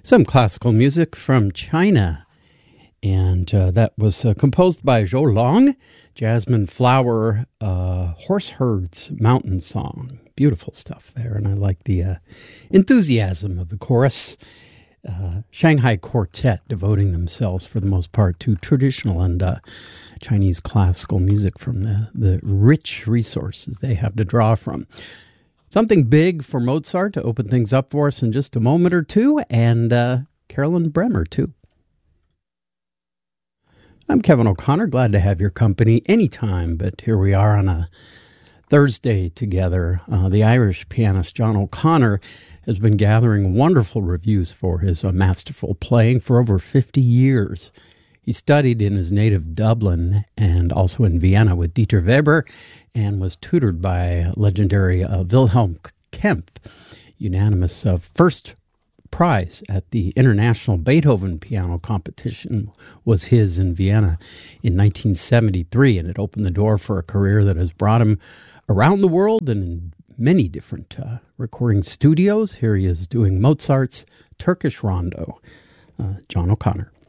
Some classical music from China, and that was composed by Zhou Long, Jasmine Flower, Horse Herd's Mountain Song. Beautiful stuff there, and I like the enthusiasm of the chorus. Shanghai Quartet devoting themselves for the most part to traditional and Chinese classical music from the rich resources they have to draw from. Something big for Mozart to open things up for us in just a moment or two, and Carolyn Bremer, too. I'm Kevin O'Connor, glad to have your company anytime, but here we are on a Thursday together. The Irish pianist John O'Connor has been gathering wonderful reviews for his masterful playing for over 50 years. He studied in his native Dublin and also in Vienna with Dieter Weber and was tutored by legendary Wilhelm Kempf. Unanimous first prize at the International Beethoven Piano Competition was his in Vienna in 1973, and it opened the door for a career that has brought him around the world and in many different recording studios. Here he is doing Mozart's Turkish Rondo. John O'Connor.